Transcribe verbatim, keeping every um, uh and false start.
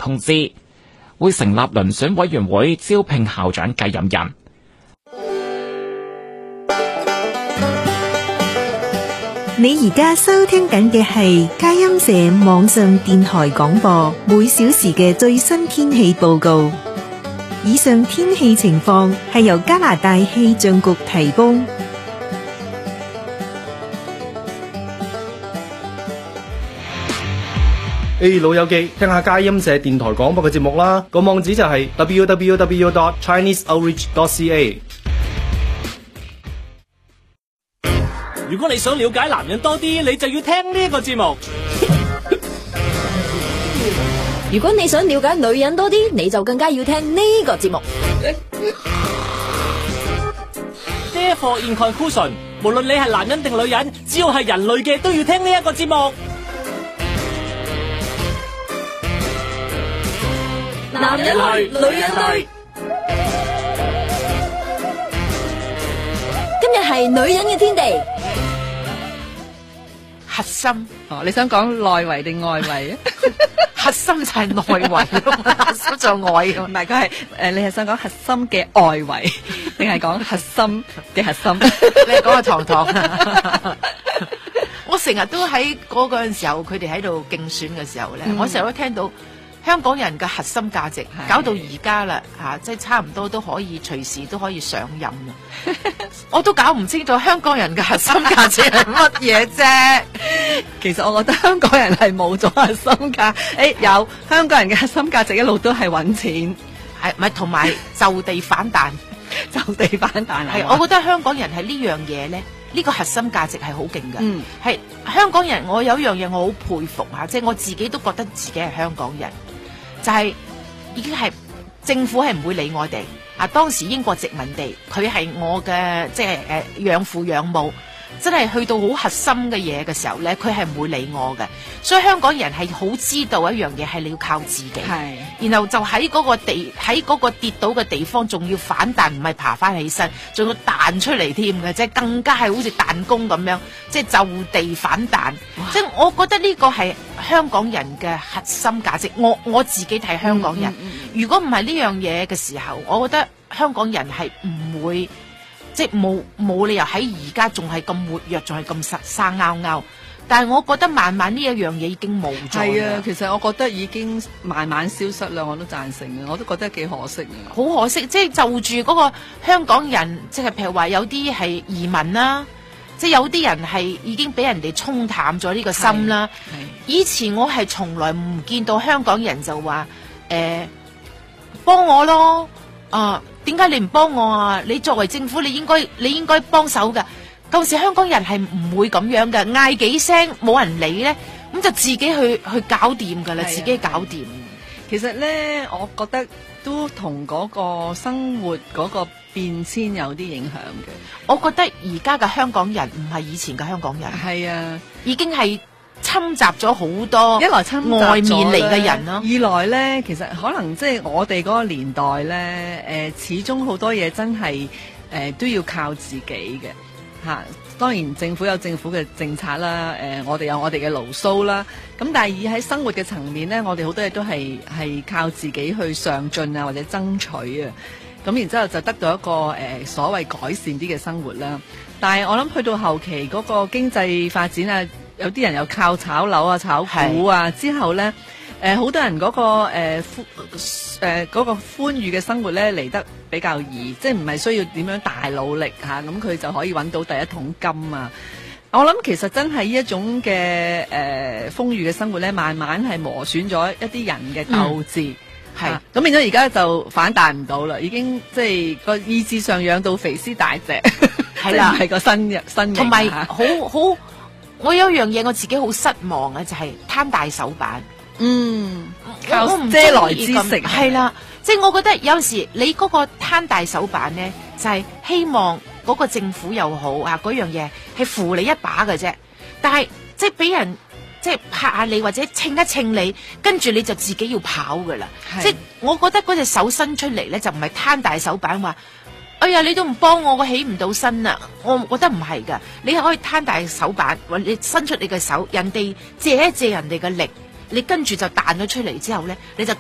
通知，會成立遴選委員會招聘校長繼任人。 你而家收聽緊嘅係佳音社網上電台廣播，每小時嘅最新天氣報告。以上天氣情況係由加拿大氣象局提供。 誒，老友記，聽下佳音社電台廣播嘅節目啦，個網址就係 w w w dot chinese outreach dot c a。 如果你想了解男人多啲，你就要聽呢一個節目。 如果你想了解女人多啲，你就更加要聽呢個節目。 Therefore in conclusion， 無論你係男人定女人，只要係人類嘅都要聽呢一個節目。男人類，女人類。 今日係女人嘅天地。 核心哦，你想講內圍定外圍啊？ 核心就係內圍，核心就外嘅。 唔係，佢係誒，你係想講核心嘅外圍，定係講核心嘅核心？ 你係講個糖糖。我成日都喺嗰個陣時候，佢哋喺度競選嘅時候咧，嗯、我成日都聽到香港人嘅核心價值，搞到而家啦嚇，即係差唔多都可以隨時都可以上任啦。我都搞唔清楚香港人嘅核心價值係乜嘢啫。 其實我覺得香港人係冇咗核心價，誒、欸、有香港人嘅核心價值一路都係揾錢， 係咪同埋就地反彈？ 就地反彈係，我覺得香港人係呢樣嘢咧，呢、呢個核心價值係好勁㗎。嗯，係香港人，我有一樣嘢我好佩服嚇，即係我自己都覺得自己係香港人，就係、是、已經係政府係唔會理我哋。啊！當時英國殖民地，佢係我嘅即係誒養父養母，真係去到好核心嘅嘢嘅時候咧，佢係唔會理我嘅。所以香港人係好知道一樣嘢係你要靠自己，係。然後就喺嗰個地喺嗰個跌倒嘅地方，仲要反彈，唔係爬翻起身，仲要彈出嚟添嘅，即係更加係好似彈弓咁樣，即係就地反彈。即係我覺得呢個係香港人嘅核心價值。我我自己睇香港人，嗯嗯嗯、如果唔係呢樣嘢嘅時候，我覺得香港人係唔會，即係冇冇理由喺而家仲係咁活躍，仲係咁實生拗拗。但係我覺得慢慢呢一樣嘢已經冇咗。係啊， 其實我覺得已經慢慢消失啦，我都贊成嘅，我都覺得幾可惜嘅。 好可惜，即係就住嗰個香港人，即係譬如話有啲係移民啦，即係有啲人係已經俾人哋沖淡咗呢個心啦。以前我係從來唔見到香港人就話誒幫我咯，啊點解你唔幫我啊？你作為政府，你應該你應該幫手㗎。舊時香港人係唔會咁樣嘅，嗌幾聲冇人理咧，咁就自己去去搞掂噶啦，自己搞掂。 其實咧，我覺得都同嗰個生活嗰個變遷有啲影響嘅。 我覺得而家嘅香港人唔係以前嘅香港人， 係啊， 已經係侵襲咗好多， 一來侵襲外面嚟嘅人咯， 二來咧，其實可能即係我哋嗰個年代咧，誒、呃，始終好多嘢真係誒、呃、都要靠自己嘅。吓，當然政府有政府嘅政策啦，誒、呃，我哋有我哋嘅牢騷啦。咁但係以喺生活嘅層面咧，我哋好多嘢都係係靠自己去上進啊，或者爭取啊。咁然之後就得到一個誒、呃、所謂改善啲嘅生活啦。但係我諗去到後期嗰個經濟發展啊，有啲人又靠炒樓啊、炒股啊，之後咧。誒、呃、好多人嗰、那個誒寬誒嗰個寬裕嘅生活咧嚟得比較易，即係唔係需要點樣大努力嚇，咁、啊、佢就可以揾到第一桶金啊！我諗其實真係呢一種嘅誒、呃、豐裕嘅生活咧，慢慢係磨損咗一啲人嘅鬥志，係咁變咗而家就反彈唔到啦，已經即係個意志上養到肥屍大隻，係啦，係個新嘅新型， 同埋好好，我有一樣嘢我自己好失望嘅就係、是、攤大手板。 嗯，靠遮來之食係啦，即係我覺得有時你嗰個攤大手板咧，就係、是、希望嗰個政府又好啊，嗰樣嘢係扶你一把嘅啫。但係即係俾人即係拍下你或者稱一稱你，跟住你就自己要跑噶啦。即係我覺得嗰隻手伸出嚟咧，就唔係攤大手板話，哎呀你都唔幫我，我起唔到身啊！我覺得唔係噶，你係可以攤大手板，或你伸出你嘅手，人哋借一借人哋嘅力。你跟住就彈咗出嚟之後咧，你就